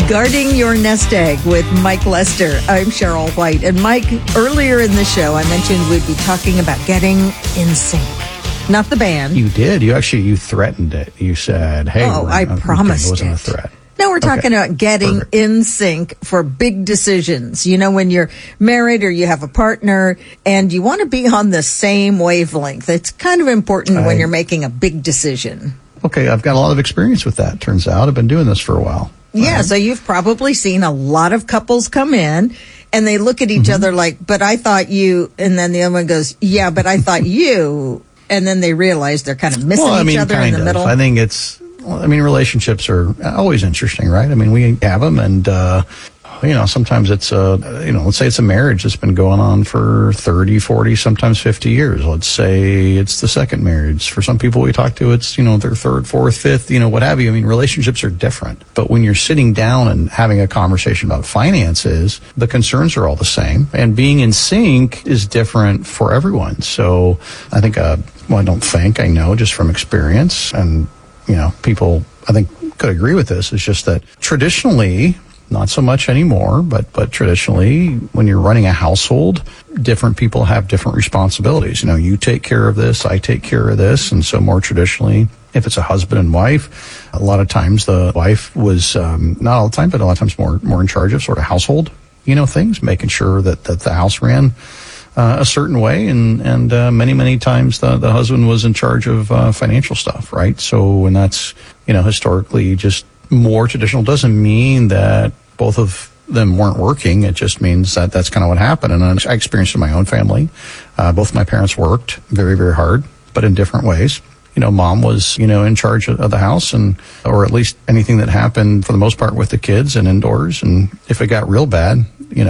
Guarding Your Nest Egg with Mike Lester. I'm Cheryl White. And Mike, earlier in the show, I mentioned we'd be talking about getting in sync. Not the band. You did. You threatened it. You said, hey. I promised it wasn't it. a threat. No, we're talking about getting in sync for big decisions. You know, when you're married or you have a partner and you want to be on the same wavelength. It's kind of important when you're making a big decision. Okay, I've got a lot of experience with that, turns out. I've been doing this for a while. Yeah, so you've probably seen a lot of couples come in and they look at each other like, but I thought you, and then the other one goes, yeah, but I thought you, and then they realize they're kind of missing each other in the middle. I think relationships are always interesting, right? I mean, we have them, and sometimes it's let's say it's a marriage that's been going on for 30, 40, sometimes 50 years. Let's say it's the second marriage. For some people we talk to, it's, their third, fourth, fifth, what have you. I mean, relationships are different. But when you're sitting down and having a conversation about finances, the concerns are all the same. And being in sync is different for everyone. So I think, I know just from experience, and, people, I think, could agree with this. It's just that traditionally, not so much anymore, but traditionally, when you're running a household, different people have different responsibilities. You take care of this, I take care of this. And so more traditionally, if it's a husband and wife, a lot of times the wife was, not all the time, but a lot of times more in charge of sort of household, things, making sure that the house ran a certain way. And many times the husband was in charge of financial stuff, right? So, and that's, historically just more traditional. Doesn't mean that both of them weren't working. It just means that that's kind of what happened. And I experienced it in my own family. Both my parents worked very, very hard, but in different ways. Mom was, in charge of the house, or at least anything that happened for the most part with the kids and indoors. And if it got real bad,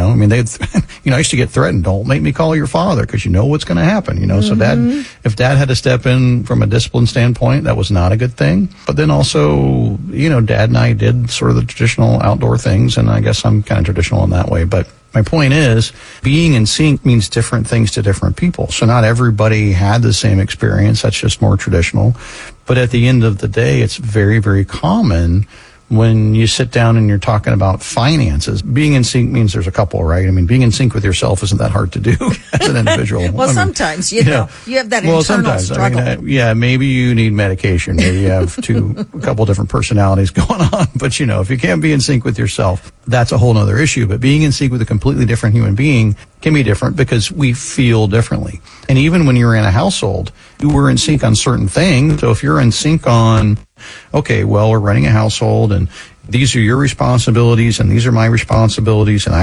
I used to get threatened. Don't make me call your father, because you know what's going to happen, So if dad had to step in from a discipline standpoint, that was not a good thing. But then also, dad and I did sort of the traditional outdoor things, and I guess I'm kind of traditional in that way. But my point is, being in sync means different things to different people. So not everybody had the same experience. That's just more traditional. But at the end of the day, it's very, very common when you sit down and you're talking about finances. Being in sync means there's a couple, right? I mean, being in sync with yourself isn't that hard to do as an individual. Sometimes, you have that internal struggle. Maybe you need medication. Maybe you have a couple different personalities going on. But, if you can't be in sync with yourself, that's a whole other issue. But being in sync with a completely different human being can be different because we feel differently. And even when you're in a household, you were in sync on certain things. So if you're in sync on, okay, well, we're running a household and these are your responsibilities and these are my responsibilities, and